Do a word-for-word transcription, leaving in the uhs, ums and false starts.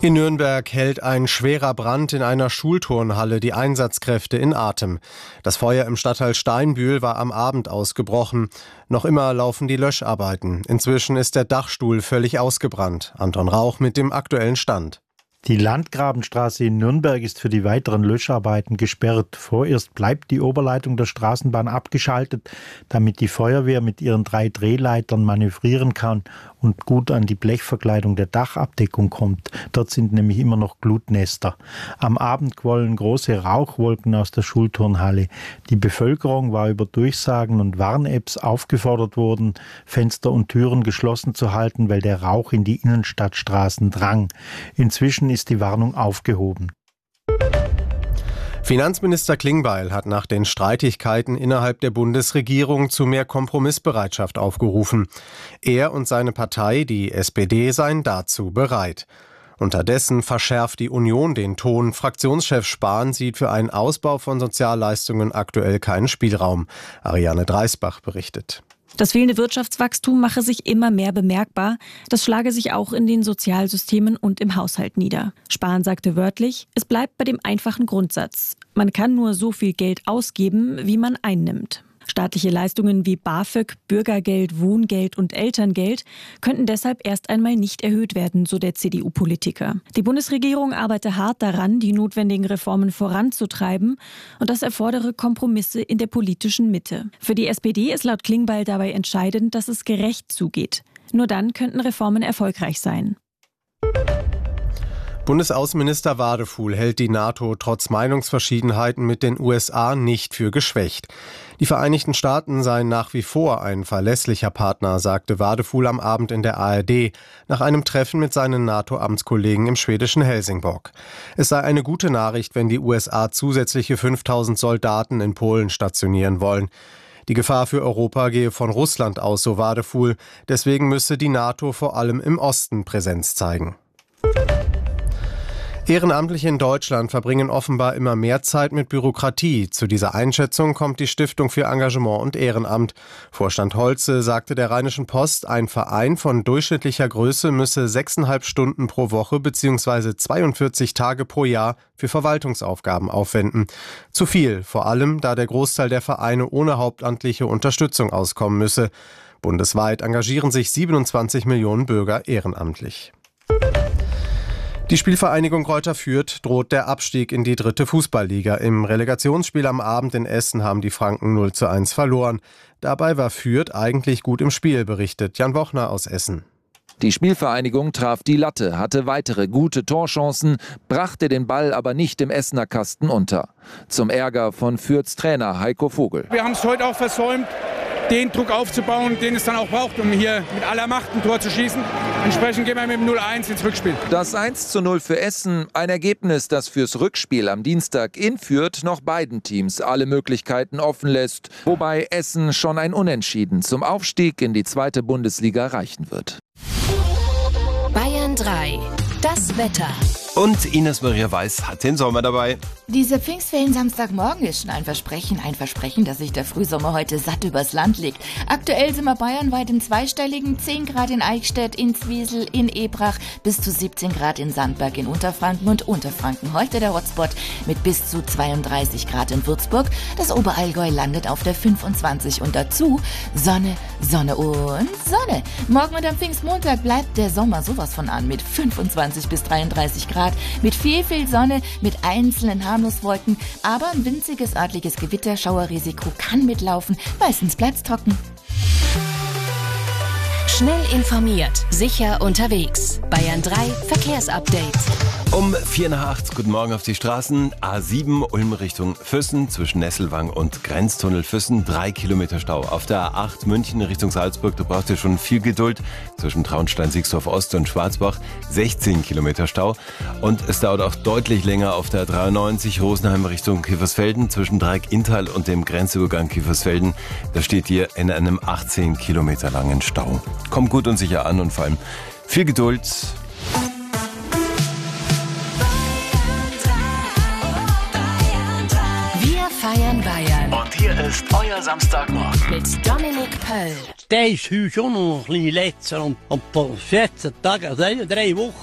In Nürnberg hält ein schwerer Brand in einer Schulturnhalle die Einsatzkräfte in Atem. Das Feuer im Stadtteil Steinbühl war am Abend ausgebrochen. Noch immer laufen die Löscharbeiten. Inzwischen ist der Dachstuhl völlig ausgebrannt. Anton Rauch mit dem aktuellen Stand. Die Landgrabenstraße in Nürnberg ist für die weiteren Löscharbeiten gesperrt. Vorerst bleibt die Oberleitung der Straßenbahn abgeschaltet, damit die Feuerwehr mit ihren drei Drehleitern manövrieren kann und gut an die Blechverkleidung der Dachabdeckung kommt. Dort sind nämlich immer noch Glutnester. Am Abend quollen große Rauchwolken aus der Schulturnhalle. Die Bevölkerung war über Durchsagen und Warn-Apps aufgefordert worden, Fenster und Türen geschlossen zu halten, weil der Rauch in die Innenstadtstraßen drang. Inzwischen ist die Warnung aufgehoben. Finanzminister Klingbeil hat nach den Streitigkeiten innerhalb der Bundesregierung zu mehr Kompromissbereitschaft aufgerufen. Er und seine Partei, die S P D, seien dazu bereit. Unterdessen verschärft die Union den Ton. Fraktionschef Spahn sieht für einen Ausbau von Sozialleistungen aktuell keinen Spielraum. Ariane Dreisbach berichtet. Das fehlende Wirtschaftswachstum mache sich immer mehr bemerkbar. Das schlage sich auch in den Sozialsystemen und im Haushalt nieder. Spahn sagte wörtlich, es bleibt bei dem einfachen Grundsatz. Man kann nur so viel Geld ausgeben, wie man einnimmt. Staatliche Leistungen wie BAföG, Bürgergeld, Wohngeld und Elterngeld könnten deshalb erst einmal nicht erhöht werden, so der C D U-Politiker. Die Bundesregierung arbeite hart daran, die notwendigen Reformen voranzutreiben, und das erfordere Kompromisse in der politischen Mitte. Für die S P D ist laut Klingbeil dabei entscheidend, dass es gerecht zugeht. Nur dann könnten Reformen erfolgreich sein. Bundesaußenminister Wadefuhl hält die NATO trotz Meinungsverschiedenheiten mit den U S A nicht für geschwächt. Die Vereinigten Staaten seien nach wie vor ein verlässlicher Partner, sagte Wadefuhl am Abend in der A R D nach einem Treffen mit seinen NATO-Amtskollegen im schwedischen Helsingborg. Es sei eine gute Nachricht, wenn die U S A zusätzliche fünftausend Soldaten in Polen stationieren wollen. Die Gefahr für Europa gehe von Russland aus, so Wadefuhl. Deswegen müsse die NATO vor allem im Osten Präsenz zeigen. Ehrenamtliche in Deutschland verbringen offenbar immer mehr Zeit mit Bürokratie. Zu dieser Einschätzung kommt die Stiftung für Engagement und Ehrenamt. Vorstand Holze sagte der Rheinischen Post, ein Verein von durchschnittlicher Größe müsse sechseinhalb Stunden pro Woche bzw. zweiundvierzig Tage pro Jahr für Verwaltungsaufgaben aufwenden. Zu viel, vor allem da der Großteil der Vereine ohne hauptamtliche Unterstützung auskommen müsse. Bundesweit engagieren sich siebenundzwanzig Millionen Bürger ehrenamtlich. Die Spielvereinigung Greuther Fürth droht der Abstieg in die dritte Fußballliga. Im Relegationsspiel am Abend in Essen haben die Franken null zu eins verloren. Dabei war Fürth eigentlich gut im Spiel, berichtet Jan Wochner aus Essen. Die Spielvereinigung traf die Latte, hatte weitere gute Torchancen, brachte den Ball aber nicht im Essener Kasten unter. Zum Ärger von Fürths Trainer Heiko Vogel. Wir haben es heute auch versäumt, den Druck aufzubauen, den es dann auch braucht, um hier mit aller Macht ein Tor zu schießen. Entsprechend gehen wir mit dem null eins ins Rückspiel. Das eins zu null für Essen, ein Ergebnis, das fürs Rückspiel am Dienstag in Fürth noch beiden Teams alle Möglichkeiten offen lässt, wobei Essen schon ein Unentschieden zum Aufstieg in die zweite Bundesliga reichen wird. Bayern drei. Das Wetter. Und Ines Maria Weiß hat den Sommer dabei. Diese Pfingstferien Samstagmorgen ist schon ein Versprechen. Ein Versprechen, dass sich der Frühsommer heute satt übers Land legt. Aktuell sind wir bayernweit in zweistelligen. zehn Grad in Eichstätt, in Zwiesel, in Ebrach, bis zu siebzehn Grad in Sandberg in Unterfranken und Unterfranken. Heute der Hotspot mit bis zu zweiunddreißig Grad in Würzburg. Das Oberallgäu landet auf der fünfundzwanzig und dazu Sonne, Sonne und Sonne. Morgen und am Pfingstmontag bleibt der Sommer sowas von an mit fünfundzwanzig bis dreiunddreißig Grad. Mit viel, viel Sonne, mit einzelnen Harmloswolken, aber ein winziges örtliches Gewitterschauerrisiko kann mitlaufen. Meistens bleibt's trocken. Schnell informiert, sicher unterwegs. Bayern drei Verkehrsupdate. Um vier nach acht, guten Morgen auf die Straßen. A sieben Ulm Richtung Füssen, zwischen Nesselwang und Grenztunnel Füssen, drei Kilometer Stau. Auf der A acht München Richtung Salzburg, da braucht ihr schon viel Geduld. Zwischen Traunstein-Sixdorf Ost und Schwarzbach, sechzehn Kilometer Stau. Und es dauert auch deutlich länger auf der A dreiundneunzig Rosenheim Richtung Kiefersfelden, zwischen Dreieck-Inntal und dem Grenzübergang Kiefersfelden. Da steht ihr in einem achtzehn Kilometer langen Stau. Kommt gut und sicher an und vor allem viel Geduld. Feiern Bayern. Und hier ist euer Samstagmorgen. Mit Dominik Pöll. Der ist heute schon noch ein bisschen letzter und, und vor vierzehn Tagen, also drei Wochen,